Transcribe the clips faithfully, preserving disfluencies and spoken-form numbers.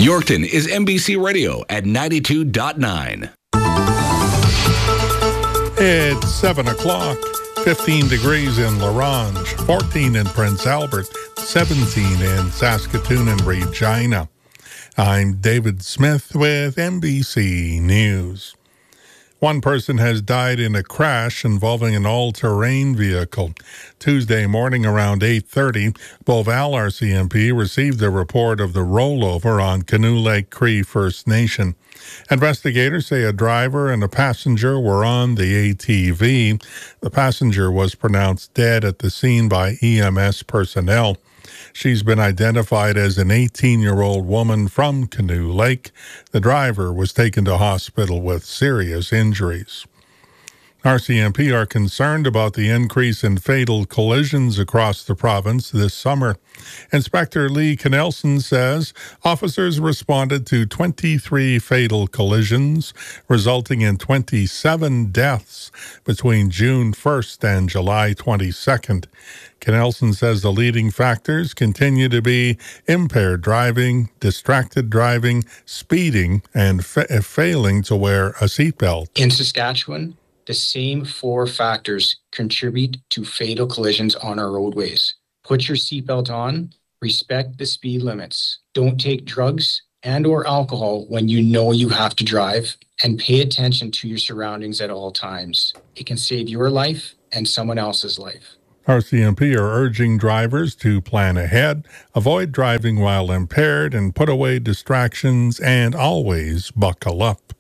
Yorkton is N B C Radio at ninety-two point nine. It's seven o'clock. fifteen degrees in La Ronge, fourteen in Prince Albert, seventeen in Saskatoon and Regina. I'm David Smith with N B C News. One person has died in a crash involving an all-terrain vehicle. Tuesday morning around eight thirty, Beauval R C M P received a report of the rollover on Canoe Lake Cree First Nation. Investigators say a driver and a passenger were on the A T V. The passenger was pronounced dead at the scene by E M S personnel. She's been identified as an eighteen-year-old woman from Canoe Lake. The driver was taken to hospital with serious injuries. R C M P are concerned about the increase in fatal collisions across the province this summer. Inspector Lee Knelson says officers responded to twenty-three fatal collisions, resulting in twenty-seven deaths between June first and July twenty-second. Knelson says the leading factors continue to be impaired driving, distracted driving, speeding, and fa- failing to wear a seatbelt. In Saskatchewan, the same four factors contribute to fatal collisions on our roadways. Put your seatbelt on, respect the speed limits, don't take drugs and or alcohol when you know you have to drive, and pay attention to your surroundings at all times. It can save your life and someone else's life. R C M P are urging drivers to plan ahead, avoid driving while impaired, and put away distractions, and always buckle up.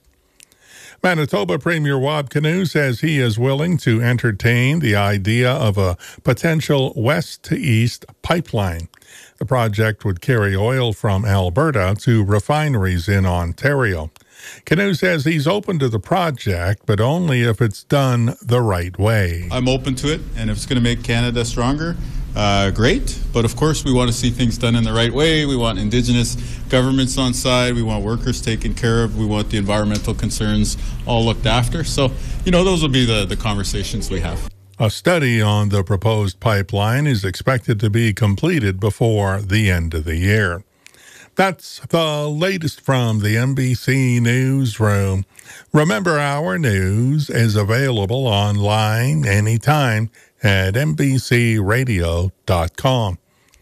Manitoba Premier Wab Kinew says he is willing to entertain the idea of a potential west-to-east pipeline. The project would carry oil from Alberta to refineries in Ontario. Kinew says he's open to the project, but only if it's done the right way. I'm open to it, and if it's going to make Canada stronger, uh, great. But of course, we want to see things done in the right way. We want Indigenous governments on side. We want workers taken care of. We want the environmental concerns all looked after. So, you know, those will be the, the conversations we have. A study on the proposed pipeline is expected to be completed before the end of the year. That's the latest from the N B C Newsroom. Remember, our news is available online anytime at N B C radio dot com.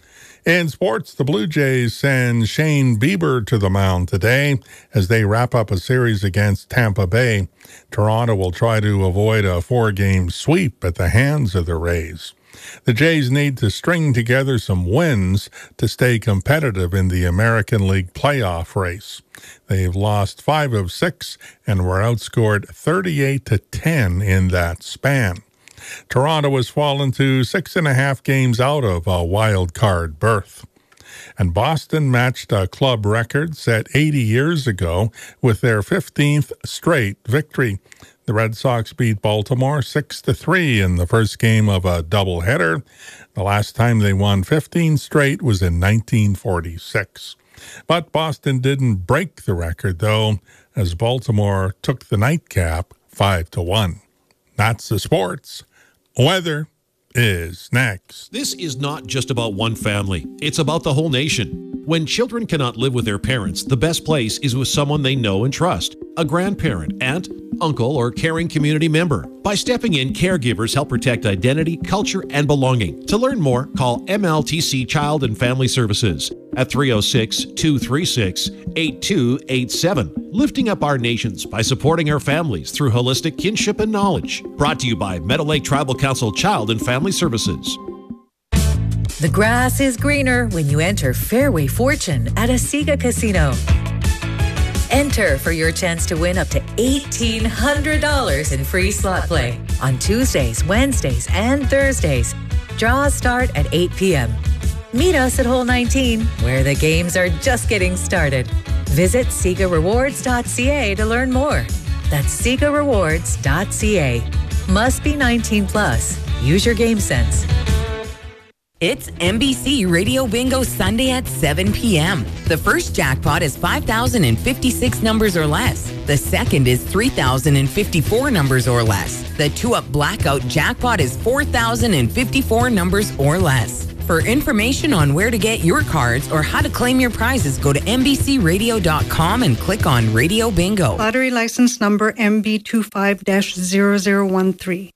In sports, the Blue Jays send Shane Bieber to the mound today as they wrap up a series against Tampa Bay. Toronto will try to avoid a four-game sweep at the hands of the Rays. The Jays need to string together some wins to stay competitive in the American League playoff race. They've lost five of six and were outscored thirty-eight to ten in that span. Toronto has fallen to six and a half games out of a wild card berth. And Boston matched a club record set eighty years ago with their fifteenth straight victory. The Red Sox beat Baltimore six to three in the first game of a doubleheader. The last time they won fifteen straight was in nineteen forty-six. But Boston didn't break the record, though, as Baltimore took the nightcap five to one. That's the sports. Weather is next. This is not just about one family. It's about the whole nation. When children cannot live with their parents, the best place is with someone they know and trust. A grandparent, aunt, uncle, or caring community member. By stepping in, caregivers help protect identity, culture, and belonging. To learn more, call M L T C Child and Family Services at three oh six, two three six, eight two eight seven. Lifting up our nations by supporting our families through holistic kinship and knowledge. Brought to you by Meadow Lake Tribal Council Child and Family Services. The grass is greener when you enter Fairway Fortune at Asiga Casino. Enter for your chance to win up to eighteen hundred dollars in free slot play on Tuesdays, Wednesdays, and Thursdays. Draws start at eight p.m. Meet us at Hole nineteen, where the games are just getting started. Visit Siga Rewards dot c a to learn more. That's Siga Rewards dot c a. Must be nineteen plus. Use your game sense. It's N B C Radio Bingo Sunday at seven p.m. The first jackpot is five thousand fifty-six numbers or less. The second is three thousand fifty-four numbers or less. The two-up blackout jackpot is four thousand fifty-four numbers or less. For information on where to get your cards or how to claim your prizes, go to N B C radio dot com and click on Radio Bingo. Lottery license number M B two five dash zero zero one three.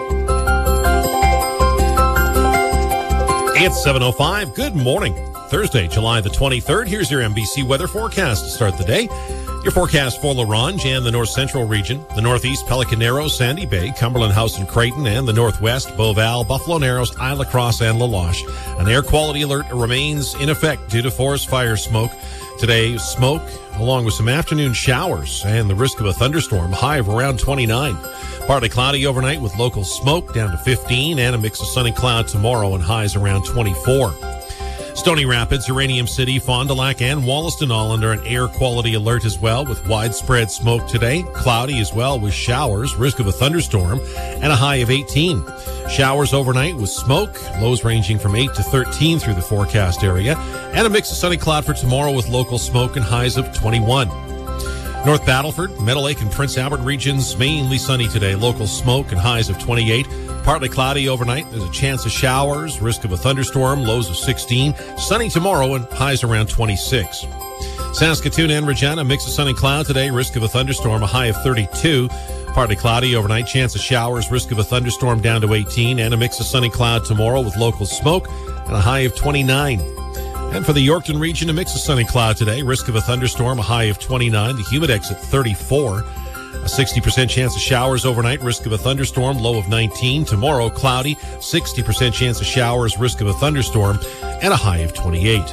It's seven oh five. Good morning. Thursday, July the twenty-third. Here's your N B C weather forecast to start the day. Your forecast for La Ronge and the North Central region, the Northeast, Pelican Narrows, Sandy Bay, Cumberland House and Creighton, and the Northwest, Beauval, Buffalo Narrows, Isle Cross, and La Loche. An air quality alert remains in effect due to forest fire smoke. Today, smoke along with some afternoon showers and the risk of a thunderstorm, high of around twenty-nine. Partly cloudy overnight with local smoke down to fifteen, and a mix of sun and cloud tomorrow and highs around twenty-four. Stony Rapids, Uranium City, Fond du Lac, and Wollaston all under an air quality alert as well with widespread smoke today. Cloudy as well with showers, risk of a thunderstorm, and a high of eighteen. Showers overnight with smoke, lows ranging from eight to thirteen through the forecast area, and a mix of sunny cloud for tomorrow with local smoke and highs of twenty-one. North Battleford, Meadow Lake, and Prince Albert regions mainly sunny today. Local smoke and highs of twenty-eight. Partly cloudy overnight. There's a chance of showers, risk of a thunderstorm, lows of sixteen. Sunny tomorrow and highs around twenty-six. Saskatoon and Regina, mix of sun and cloud today. Risk of a thunderstorm, a high of thirty-two. Partly cloudy overnight. Chance of showers, risk of a thunderstorm down to eighteen. And a mix of sun and cloud tomorrow with local smoke and a high of twenty-nine. And for the Yorkton region, a mix of sun and cloud today. Risk of a thunderstorm, a high of twenty-nine. The humidex at thirty-four. A sixty percent chance of showers overnight. Risk of a thunderstorm, low of nineteen. Tomorrow, cloudy. sixty percent chance of showers. Risk of a thunderstorm, and a high of twenty-eight.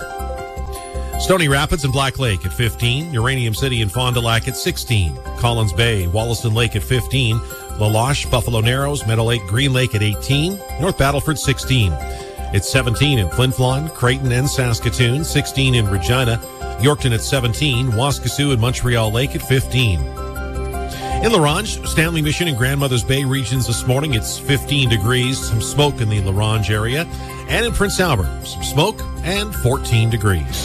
Stony Rapids and Black Lake at fifteen. Uranium City and Fond du Lac at sixteen. Collins Bay, Wollaston Lake at fifteen. La Loche, Buffalo Narrows, Meadow Lake, Green Lake at eighteen. North Battleford, sixteen. It's seventeen in Flin Flon, Creighton, and Saskatoon. sixteen in Regina. Yorkton at seventeen. Waskesiu and Montreal Lake at fifteen. In La Ronge, Stanley Mission, and Grandmother's Bay regions this morning, it's fifteen degrees, some smoke in the La Ronge area. And in Prince Albert, some smoke and fourteen degrees.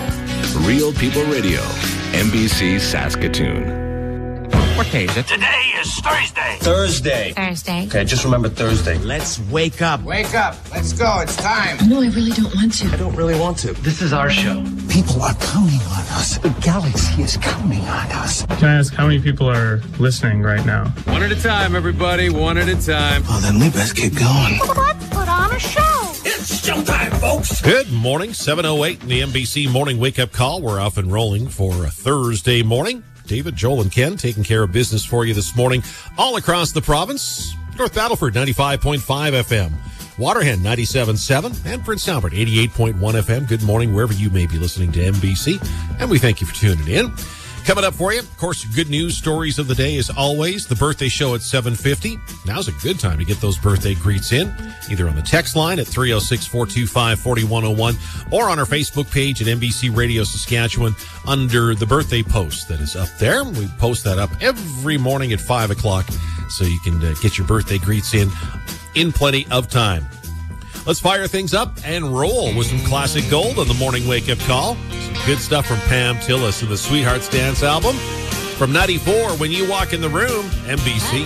Real People Radio, N B C Saskatoon. What day is it? Today is Thursday. Thursday. Thursday. Okay, just remember Thursday. Let's wake up. Wake up. Let's go. It's time. No, I really don't want to. I don't really want to. This is our show. People are counting on us. The galaxy is counting on us. Can I ask how many people are listening right now? One at a time, everybody. One at a time. Well, then we best keep going. Let's put on a show. It's showtime, folks. Good morning. seven oh eight in the N B C Morning Wake Up Call. We're off and rolling for a Thursday morning. David, Joel, and Ken taking care of business for you this morning all across the province. North Battleford, ninety-five point five F M. Waterhen, ninety-seven point seven. And Prince Albert, eighty-eight point one F M. Good morning, wherever you may be listening to N B C. And we thank you for tuning in. Coming up for you, of course, good news stories of the day as always. The birthday show at seven fifty. Now's a good time to get those birthday greets in, either on the text line at three oh six, four two five, four one oh one or on our Facebook page at N B C Radio Saskatchewan under the birthday post that is up there. We post that up every morning at five o'clock so you can uh, get your birthday greets in in plenty of time. Let's fire things up and roll with some classic gold on the Morning Wake Up Call. Some good stuff from Pam Tillis and the Sweethearts Dance album. From ninety-four, When You Walk in the Room, N B C.